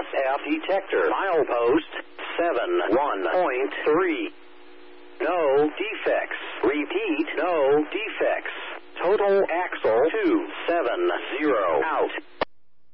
SF detector. Milepost 71.3. No defects. Repeat, no defects. Total axle 270 out.